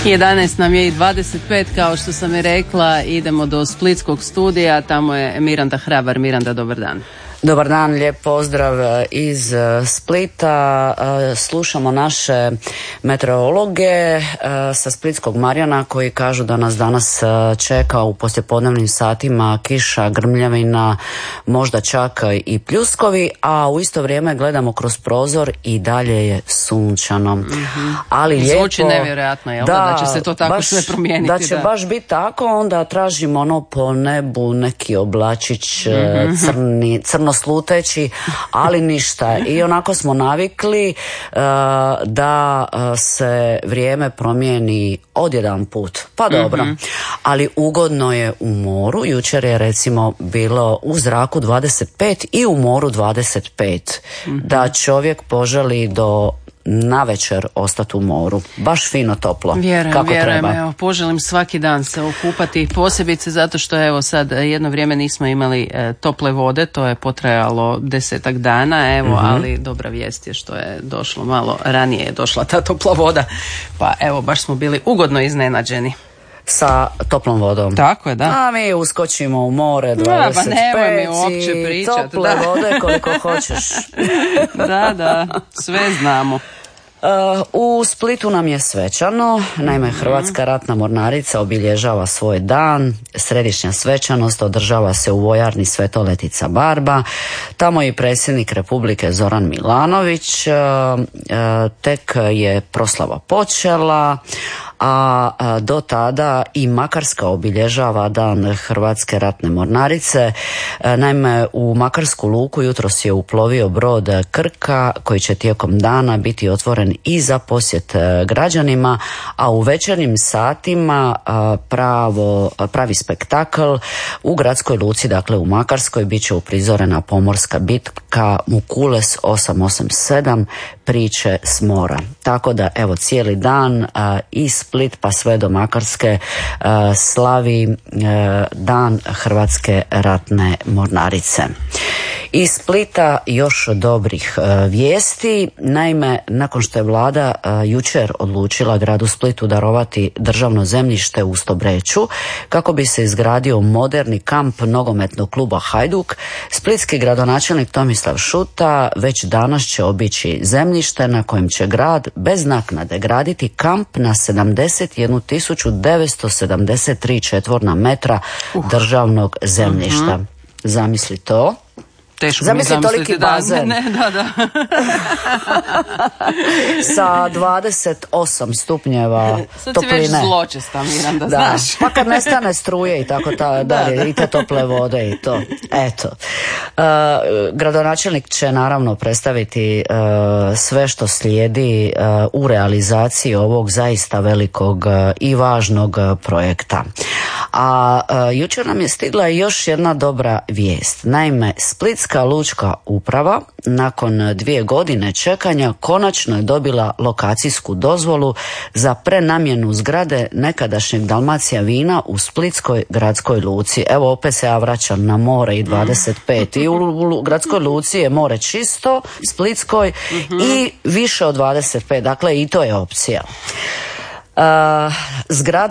11 nam je i 25, kao što sam i rekla, idemo do splitskog studija, tamo je Miranda Hrabar. Miranda, dobar dan. Dobar dan, lijep pozdrav iz Splita. Slušamo naše meteorologe sa Splitskog Marjana koji kažu da nas danas čeka u poslijepodnevnim satima kiša, grmljavina, možda čak i pljuskovi, a u isto vrijeme gledamo kroz prozor i dalje je sunčano. Ali lijepo, zvuči nevjerojatno, jel da će se to tako sve promijeniti? Da će baš biti tako, onda tražimo ono po nebu neki oblačić crno sluteći, ali ništa. I onako smo navikli da se vrijeme promijeni odjedan put. Pa dobro. Ali ugodno je u moru. Jučer je recimo bilo u zraku 25 i u moru 25. Da čovjek poželi do navečer ostati u moru. Baš fino toplo. Kako treba. Evo, poželim svaki dan se okupati, posebice zato što evo sad jedno vrijeme nismo imali tople vode, to je potrajalo 10-ak dana, evo, ali dobra vijest je što je došlo malo ranije je došla ta topla voda, pa evo baš smo bili ugodno iznenađeni. Sa toplom vodom. Tako je, da. A mi uskočimo u more 25 pa nemoj mi uopće pričat, tople vode koliko hoćeš. Da, sve znamo. U Splitu nam je svečano, naime Hrvatska ratna mornarica obilježava svoj dan, središnja svečanost održava se u vojarni Svetoletica Barba, tamo je i predsjednik Republike Zoran Milanović, tek je proslava počela, a do tada i Makarska obilježava dan Hrvatske ratne mornarice. Naime, u Makarsku luku jutros je uplovio brod Krka koji će tijekom dana biti otvoren i za posjet građanima, a u večernjim satima pravi spektakl u gradskoj luci, dakle u Makarskoj, bit će uprizorena pomorska bitka Mukules 887, priče s mora. Tako da evo cijeli dan i Split pa sve do Makarske slavi dan Hrvatske ratne mornarice. Iz Splita još dobrih vijesti. Naime, nakon što je vlada jučer odlučila gradu Splitu darovati državno zemljište u Stobreču kako bi se izgradio moderni kamp nogometnog kluba Hajduk, splitski gradonačelnik Tomislav Šuta već danas će obići zemljište na kojem će grad bez naknade graditi kamp na 71.973 četvorna metra državnog zemljišta. Zamisli to. Teško zamisli toliki bazen. Da. Sa 28 stupnjeva topline. Sad si već zločesta, Miranda, znaš. Pa kad nestane struje i tako dalje, i te tople vode i to. Eto. Gradonačelnik će naravno predstaviti sve što slijedi u realizaciji ovog zaista velikog i važnog projekta. A jučer nam je stigla još jedna dobra vijest. Naime, Splitska lučka uprava nakon 2 godine čekanja konačno je dobila lokacijsku dozvolu za prenamjenu zgrade nekadašnjeg Dalmacija vina u Splitskoj gradskoj luci. Evo opet se ja vraćam na more i 25. I u gradskoj luci je more čisto, Splitskoj i više od 25. Dakle i to je opcija. Zgrada